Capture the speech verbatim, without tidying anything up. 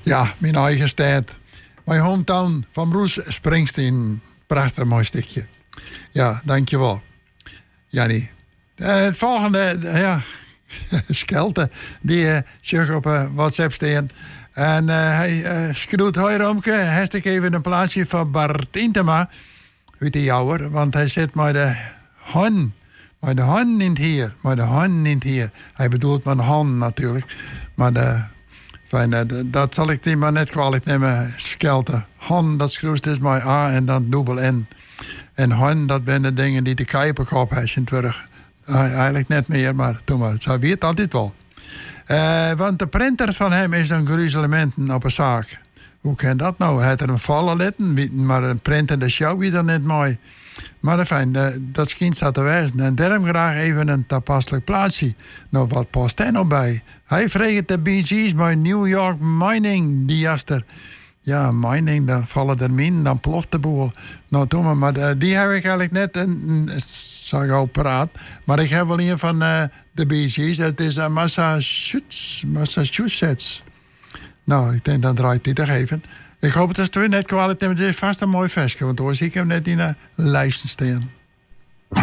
Ja, mijn eigen stad. Mijn hometown van Bruce Springsteen. Prachtig mooi stukje. Ja, dankjewel. Jannie. Uh, het volgende, uh, ja, Schelte, die uh, zich op uh, WhatsApp staan. En uh, hij uh, schreeuwt, hoi Romke, heeft ik even een plaatsje voor Bart Intema. Uit de jouwer, want hij zit met de hon. Met de hon niet hier, met de hon niet hier. Hij bedoelt met hon natuurlijk. Maar de, fijn, uh, dat zal ik die maar net kwalijk nemen, Schelte. Hon, dat schreeuwt dus met A en dan dubbel N. En hon, dat zijn de dingen die de kijperkop hebben terug. Uh, eigenlijk net meer, maar toen maar. Zo weet het altijd wel. Uh, want de printer van hem is een gruzelementen op een zaak. Hoe kan dat nou? Hij had er een vallen litten, maar een printer de show wie er net mooi. Maar fijn, uh, dat schijnt zo te wijzen. En daarom graag even een toepasselijk plaatsje. Nou, wat past hij nou bij? Hij vreegt de Bee Gees bij New York Mining Disaster. Ja, mining, dan vallen er min, dan ploft de boel. Nou, doe maar, maar uh, die heb ik eigenlijk net een, zag al praat. Maar ik heb wel een van uh, de Bee Gees. Het is uh, Massachusetts. Massachusetts. Nou, ik denk dat draait die toch even. Ik hoop dat het er net kwalijk is. Het is vast een mooi versje, want hoor zie ik hem net in de lijst staan.